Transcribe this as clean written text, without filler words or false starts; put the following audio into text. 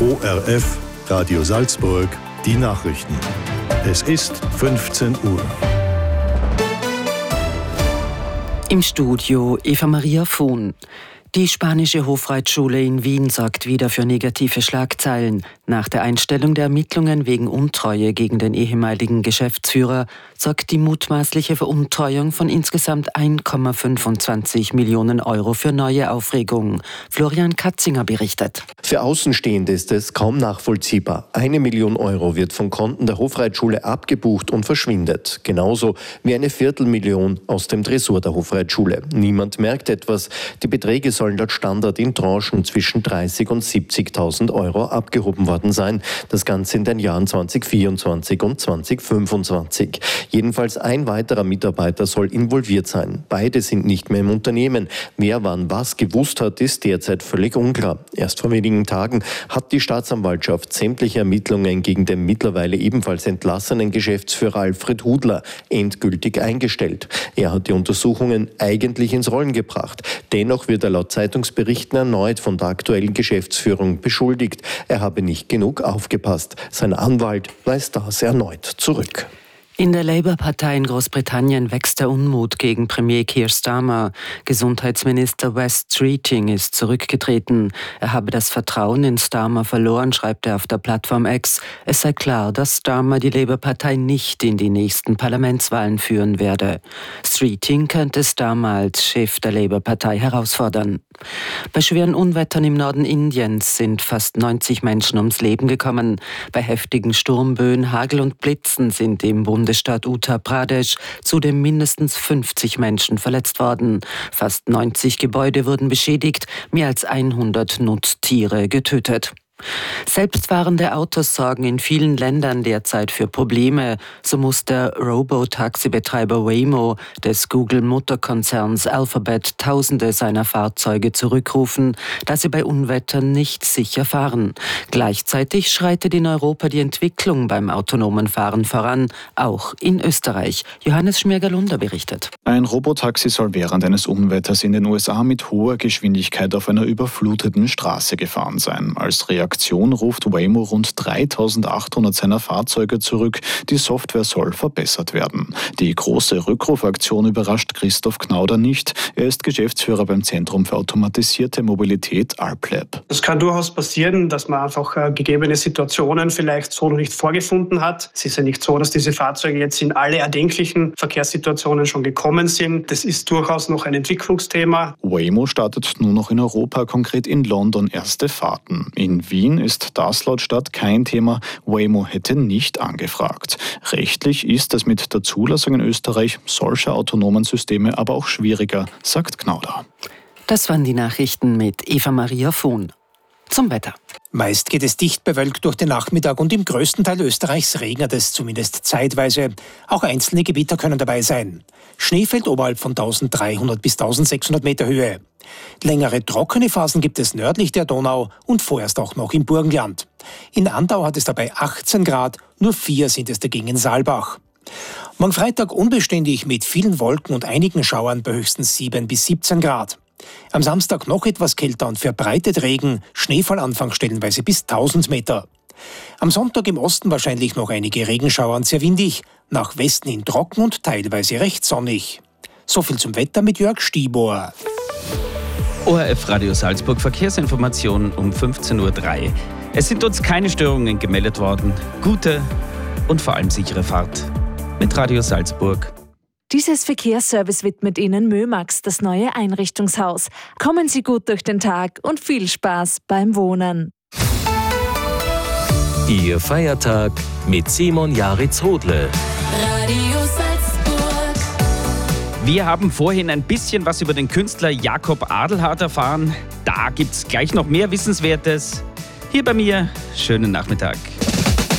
ORF Radio Salzburg, die Nachrichten. Es ist 15 Uhr. Im Studio Eva Maria Vohn. Die spanische Hofreitschule in Wien sorgt wieder für negative Schlagzeilen. Nach der Einstellung der Ermittlungen wegen Untreue gegen den ehemaligen Geschäftsführer sorgt die mutmaßliche Veruntreuung von insgesamt 1,25 Millionen Euro für neue Aufregung. Florian Katzinger berichtet. Für Außenstehende ist es kaum nachvollziehbar. 1 Million Euro wird von Konten der Hofreitschule abgebucht und verschwindet. Genauso wie 250.000 aus dem Tresor der Hofreitschule. Niemand merkt etwas. Die Beträge sollen laut Standard in Tranchen zwischen 30.000 und 70.000 Euro abgehoben worden sein. Das Ganze in den Jahren 2024 und 2025. Jedenfalls ein weiterer Mitarbeiter soll involviert sein. Beide sind nicht mehr im Unternehmen. Wer wann was gewusst hat, ist derzeit völlig unklar. Erst vor wenigen Tagen hat die Staatsanwaltschaft sämtliche Ermittlungen gegen den mittlerweile ebenfalls entlassenen Geschäftsführer Alfred Hudler endgültig eingestellt. Er hat die Untersuchungen eigentlich ins Rollen gebracht. Dennoch wird er laut Zeitungsberichten erneut von der aktuellen Geschäftsführung beschuldigt. Er habe nicht genug aufgepasst. Sein Anwalt weist das erneut zurück. In der Labour-Partei in Großbritannien wächst der Unmut gegen Premier Keir Starmer. Gesundheitsminister Wes Streeting ist zurückgetreten. Er habe das Vertrauen in Starmer verloren, schreibt er auf der Plattform X. Es sei klar, dass Starmer die Labour-Partei nicht in die nächsten Parlamentswahlen führen werde. Streeting könnte Starmer als Chef der Labour-Partei herausfordern. Bei schweren Unwettern im Norden Indiens sind fast 90 Menschen ums Leben gekommen. Bei heftigen Sturmböen, Hagel und Blitzen sind im Bundesstaat Uttar Pradesh zudem mindestens 50 Menschen verletzt worden. Fast 90 Gebäude wurden beschädigt, mehr als 100 Nutztiere getötet. Selbstfahrende Autos sorgen in vielen Ländern derzeit für Probleme. So muss der Robo-Taxi-Betreiber Waymo des Google-Mutterkonzerns Alphabet Tausende seiner Fahrzeuge zurückrufen, da sie bei Unwettern nicht sicher fahren. Gleichzeitig schreitet in Europa die Entwicklung beim autonomen Fahren voran, auch in Österreich. Johannes Schmirger-Lunder berichtet. Ein Robotaxi soll während eines Unwetters in den USA mit hoher Geschwindigkeit auf einer überfluteten Straße gefahren sein. Als Reaktion ruft Waymo rund 3.800 seiner Fahrzeuge zurück. Die Software soll verbessert werden. Die große Rückrufaktion überrascht Christoph Knauder nicht. Er ist Geschäftsführer beim Zentrum für automatisierte Mobilität ARPLab. Es kann durchaus passieren, dass man einfach gegebene Situationen vielleicht so noch nicht vorgefunden hat. Es ist ja nicht so, dass diese Fahrzeuge jetzt in alle erdenklichen Verkehrssituationen schon gekommen sind. Das ist durchaus noch ein Entwicklungsthema. Waymo startet nur noch in Europa, konkret in London, erste Fahrten. In Wien ist das laut Stadt kein Thema. Waymo hätte nicht angefragt. Rechtlich ist es mit der Zulassung in Österreich solcher autonomen Systeme aber auch schwieriger, sagt Knauder. Das waren die Nachrichten mit Eva Maria Vohn. Zum Wetter. Meist geht es dicht bewölkt durch den Nachmittag und im größten Teil Österreichs regnet es zumindest zeitweise. Auch einzelne Gewitter können dabei sein. Schnee fällt oberhalb von 1300 bis 1600 Meter Höhe. Längere trockene Phasen gibt es nördlich der Donau und vorerst auch noch im Burgenland. In Andau hat es dabei 18 Grad, nur 4 sind es dagegen in Saalbach. Morgen Freitag unbeständig mit vielen Wolken und einigen Schauern bei höchstens 7 bis 17 Grad. Am Samstag noch etwas kälter und verbreitet Regen, Schneefallanfang stellenweise bis 1000 Meter. Am Sonntag im Osten wahrscheinlich noch einige Regenschauer und sehr windig, nach Westen hin trocken und teilweise recht sonnig. So viel zum Wetter mit Jörg Stibor. ORF Radio Salzburg Verkehrsinformation um 15.03 Uhr. Es sind uns keine Störungen gemeldet worden. Gute und vor allem sichere Fahrt mit Radio Salzburg. Dieses Verkehrsservice widmet Ihnen Mömax, das neue Einrichtungshaus. Kommen Sie gut durch den Tag und viel Spaß beim Wohnen. Ihr Feiertag mit Simon Jaritz-Hodle. Radio Salzburg. Wir haben vorhin ein bisschen was über den Künstler Jakob Adelhart erfahren. Da gibt's gleich noch mehr Wissenswertes. Hier bei mir, schönen Nachmittag.